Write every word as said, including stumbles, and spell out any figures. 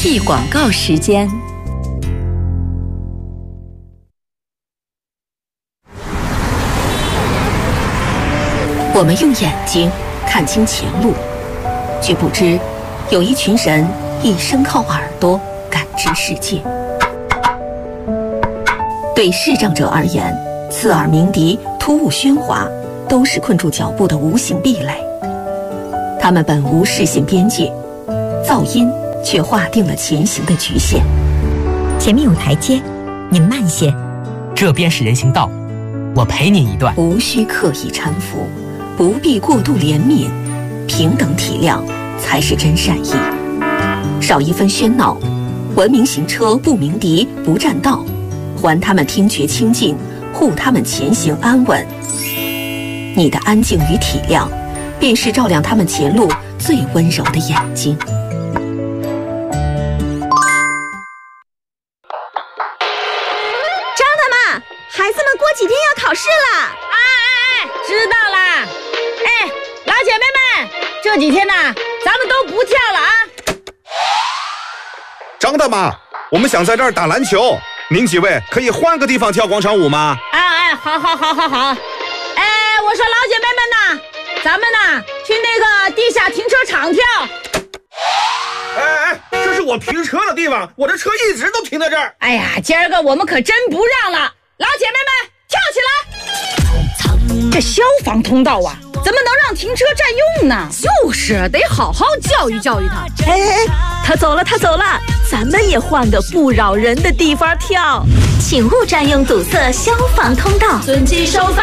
公益广告时间。我们用眼睛看清前路，却不知有一群人一生靠耳朵感知世界。对视障者而言，刺耳鸣笛、突兀喧哗都是困住脚步的无形壁垒。他们本无视线边界，噪音却划定了前行的局限。 前面有台阶，您慢些。 这边是人行道，我陪你一段。 无需刻意搀扶，不必过度怜悯，平等体谅才是真善意。少一分喧闹，文明行车不鸣笛不占道，还他们听觉清净，护他们前行安稳。你的安静与体谅，便是照亮他们前路最温柔的眼睛。 张大妈，孩子们过几天要考试了。 哎哎哎，知道啦。哎，老姐妹们，这几天呢，咱们都不跳了啊。 张大妈，我们想在这儿打篮球，您几位可以换个地方跳广场舞吗？ 哎哎，好好好好好。哎，我说老姐妹们呐，咱们呐去那个地下停车场跳。 哎哎，这是我停车的地方，我的车一直都停在这儿。 哎呀，今儿个我们可真不让了，老姐妹们跳起来！这消防通道啊，怎么能让停车占用呢？ 就是得好好教育教育他。 哎哎哎，他走了，他走了，咱们也换个不扰人的地方跳。 请勿占用堵塞消防通道， 遵纪守法。